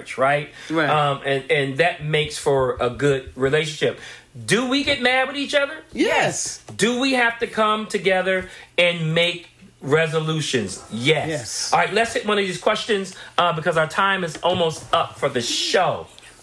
marriage, right? Right. And that makes for a good relationship. Do we get mad with each other? Yes. Do we have to come together and make resolutions? Yes. All right, let's hit one of these questions because our time is almost up for the show.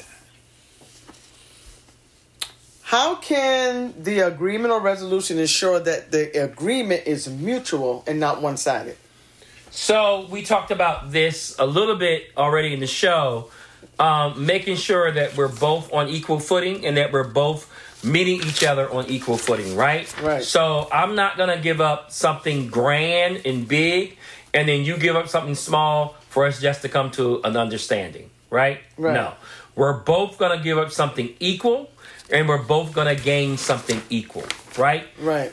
How can the agreement or resolution ensure that the agreement is mutual and not one-sided? So we talked about this a little bit already in the show, making sure that we're both on equal footing and that we're both meeting each other on equal footing, right? Right. So I'm not going to give up something grand and big, and then you give up something small for us just to come to an understanding, right? Right. No. We're both going to give up something equal, and we're both going to gain something equal, right? Right.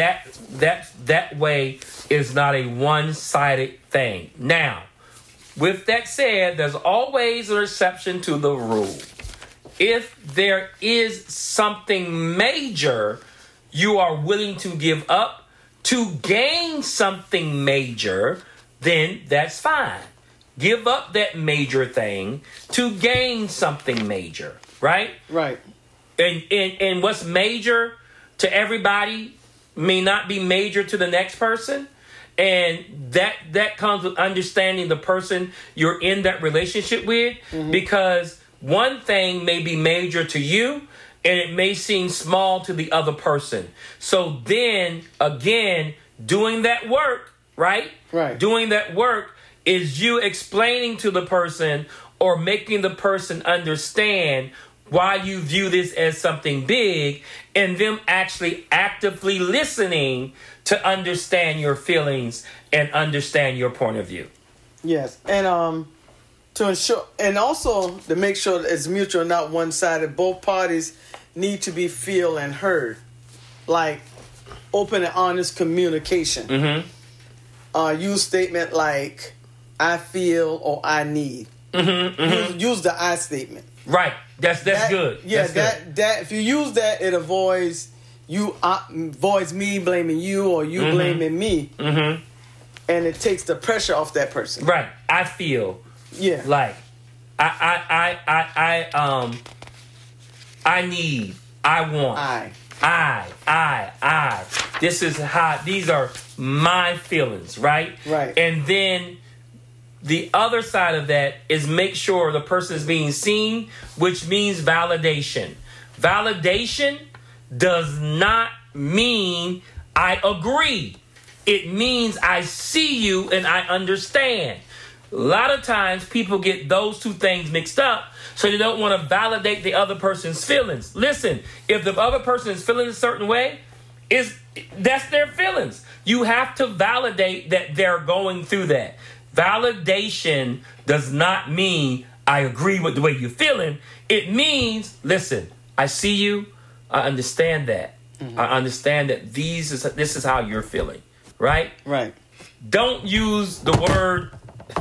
That way is not a one-sided thing. Now, with that said, there's always an exception to the rule. If there is something major you are willing to give up to gain something major, then that's fine. Give up that major thing to gain something major, right? Right. And what's major to everybody may not be major to the next person. And that comes with understanding the person you're in that relationship with, because one thing may be major to you and it may seem small to the other person. So then, again, doing that work, right? Right. Doing that work is you explaining to the person or making the person understand why you view this as something big, and them actually actively listening to understand your feelings and understand your point of view. Yes. And to ensure, and also to make sure that it's mutual, not one-sided, both parties need to be feel and heard. Like open and honest communication. Use statement like I feel or I need. Use the I statement. Right. That's good. Yeah, that's good. that if you use that, it avoids me blaming you or you blaming me, and it takes the pressure off that person. Right. I feel. Yeah. Like I need. I want. I. These are my feelings, right? Right. And then the other side of that is make sure the person is being seen, which means validation. Validation does not mean I agree. It means I see you and I understand. A lot of times people get those two things mixed up, so they don't want to validate the other person's feelings. Listen, if the other person is feeling a certain way, that's their feelings. You have to validate that they're going through that. Validation does not mean I agree with the way you're feeling. It means, listen, I see you. I understand that. I understand that this is how you're feeling, right? Right. Don't use the word.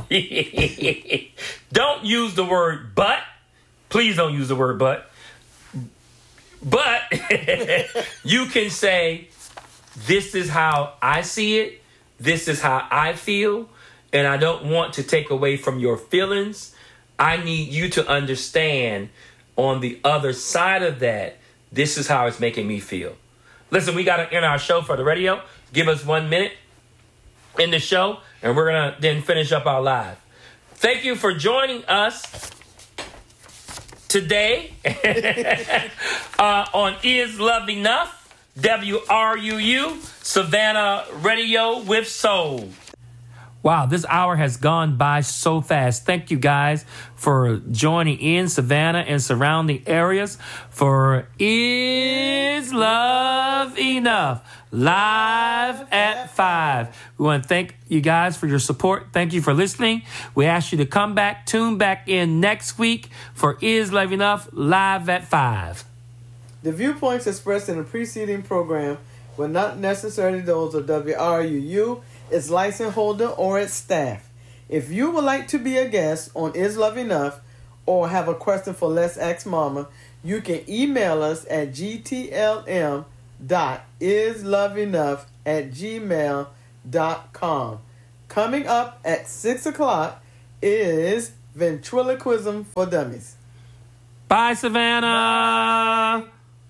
Don't use the word but. Please don't use the word but. But you can say, this is how I see it. This is how I feel. And I don't want to take away from your feelings. I need you to understand on the other side of that, this is how it's making me feel. Listen, we got to end our show for the radio. Give us 1 minute in the show, and we're going to then finish up our live. Thank you for joining us today on Is Love Enough? WRUU, Savannah Radio with Soul. Wow, this hour has gone by so fast. Thank you guys for joining in Savannah and surrounding areas for Is Love Enough? Live at 5. We want to thank you guys for your support. Thank you for listening. We ask you to come back, tune back in next week for Is Love Enough? Live at 5. The viewpoints expressed in the preceding program were not necessarily those of WRUU, its license holder, or its staff. If you would like to be a guest on Is Love Enough or have a question for Let's Ask Mama, you can email us at gtlm.isloveenough@gmail.com. Coming up at 6 o'clock is Ventriloquism for Dummies. Bye, Savannah.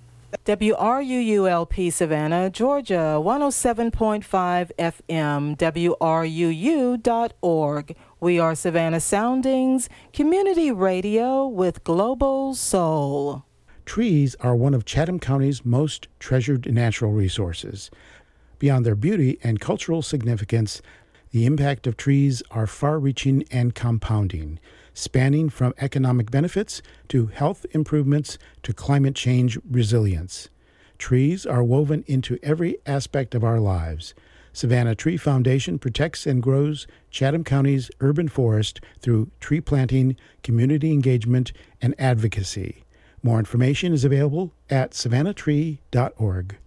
WRUULP Savannah, Georgia, 107.5 FM, WRUU.org. We are Savannah Soundings, community radio with global soul. Trees are one of Chatham County's most treasured natural resources. Beyond their beauty and cultural significance, the impact of trees are far-reaching and compounding, spanning from economic benefits to health improvements to climate change resilience. Trees are woven into every aspect of our lives. Savannah Tree Foundation protects and grows Chatham County's urban forest through tree planting, community engagement, and advocacy. More information is available at savannahtree.org.